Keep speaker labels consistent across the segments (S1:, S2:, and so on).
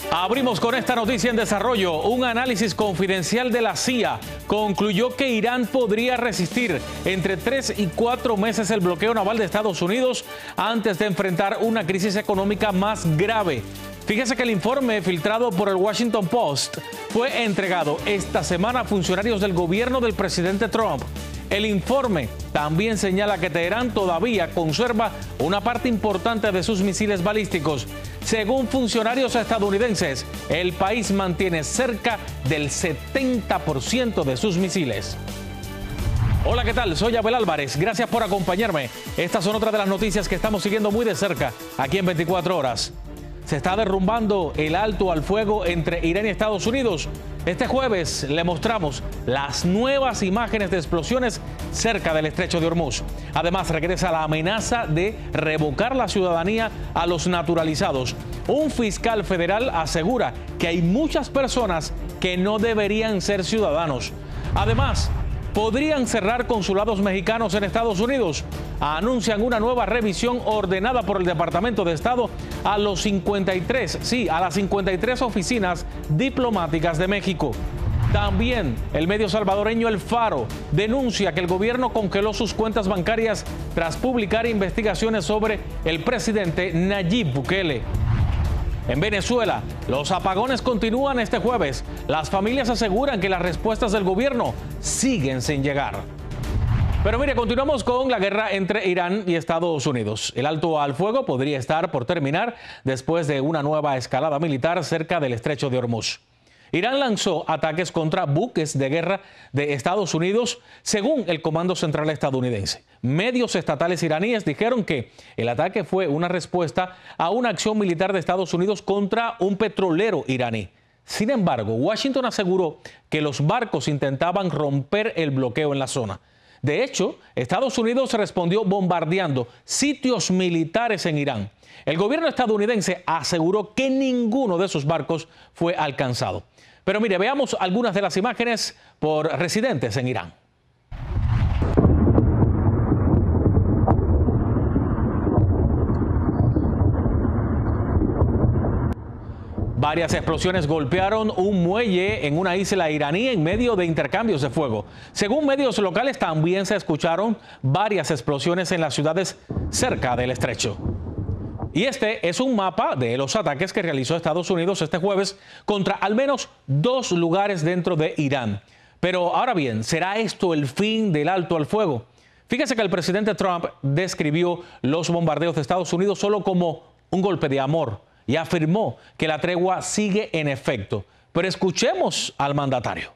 S1: Abrimos con esta noticia en desarrollo. Un análisis confidencial de la CIA concluyó que Irán podría resistir entre 3 y 4 meses el bloqueo naval de Estados Unidos antes de enfrentar una crisis económica más grave. Fíjese que el informe filtrado por el Washington Post fue entregado esta semana a funcionarios del gobierno del presidente Trump. El informe también señala que Teherán todavía conserva una parte importante de sus misiles balísticos. Según funcionarios estadounidenses, el país mantiene cerca del 70% de sus misiles. Hola, ¿qué tal? Soy Abel Álvarez. Gracias por acompañarme. Estas son otras de las noticias que estamos siguiendo muy de cerca aquí en 24 horas. Se está derrumbando el alto al fuego entre Irán y Estados Unidos. Este jueves le mostramos las nuevas imágenes de explosiones cerca del estrecho de Hormuz. Además, regresa la amenaza de revocar la ciudadanía a los naturalizados. Un fiscal federal asegura que hay muchas personas que no deberían ser ciudadanos. Además, podrían cerrar consulados mexicanos en Estados Unidos. Anuncian una nueva revisión ordenada por el Departamento de Estado a las 53 oficinas diplomáticas de México. También el medio salvadoreño El Faro denuncia que el gobierno congeló sus cuentas bancarias tras publicar investigaciones sobre el presidente Nayib Bukele. En Venezuela, los apagones continúan este jueves. Las familias aseguran que las respuestas del gobierno siguen sin llegar. Pero mire, continuamos con la guerra entre Irán y Estados Unidos. El alto al fuego podría estar por terminar después de una nueva escalada militar cerca del estrecho de Hormuz. Irán lanzó ataques contra buques de guerra de Estados Unidos, según el Comando Central estadounidense. Medios estatales iraníes dijeron que el ataque fue una respuesta a una acción militar de Estados Unidos contra un petrolero iraní. Sin embargo, Washington aseguró que los barcos intentaban romper el bloqueo en la zona. De hecho, Estados Unidos respondió bombardeando sitios militares en Irán. El gobierno estadounidense aseguró que ninguno de sus barcos fue alcanzado. Pero mire, veamos algunas de las imágenes por residentes en Irán. Varias explosiones golpearon un muelle en una isla iraní en medio de intercambios de fuego. Según medios locales, también se escucharon varias explosiones en las ciudades cerca del estrecho. Y este es un mapa de los ataques que realizó Estados Unidos este jueves contra al menos 2 lugares dentro de Irán. Pero ahora bien, ¿será esto el fin del alto al fuego? Fíjese que el presidente Trump describió los bombardeos de Estados Unidos solo como un golpe de amor y afirmó que la tregua sigue en efecto. Pero escuchemos al mandatario.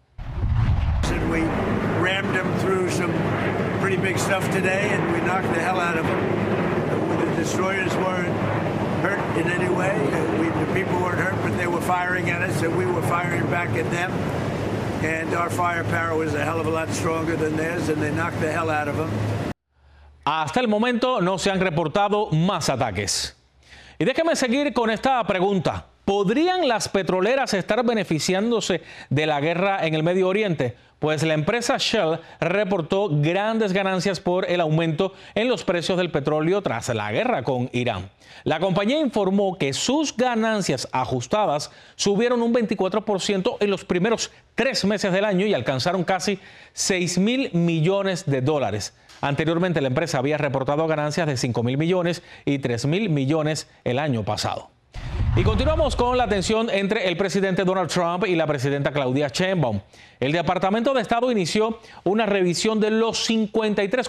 S2: Destroyers weren't hurt in any way. The people weren't hurt, but they were firing at us, and we were firing back at them. And our firepower was a hell of a lot stronger than theirs, and they knocked the hell out of them.
S1: Hasta el momento no se han reportado más ataques. Y déjeme seguir con esta pregunta. ¿Podrían las petroleras estar beneficiándose de la guerra en el Medio Oriente? Pues la empresa Shell reportó grandes ganancias por el aumento en los precios del petróleo tras la guerra con Irán. La compañía informó que sus ganancias ajustadas subieron un 24% en los primeros 3 meses del año y alcanzaron casi $6.000 millones. Anteriormente la empresa había reportado ganancias de $5.000 millones y $3.000 millones el año pasado. Y continuamos con la tensión entre el presidente Donald Trump y la presidenta Claudia Sheinbaum. El Departamento de Estado inició una revisión de los 53